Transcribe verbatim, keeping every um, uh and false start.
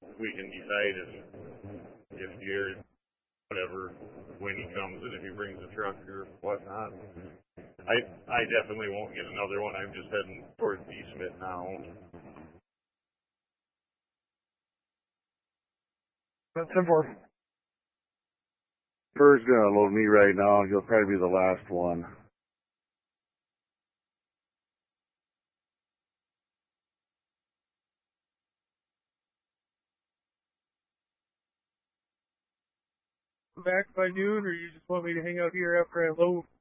we can decide if if you're whatever when he comes and if he brings a truck or whatnot. I I definitely won't get another one. I'm just heading towards D. Smith now. That's simple. Bird's gonna load me right now. He'll probably be the last one. Back by noon, or you just want me to hang out here after I load?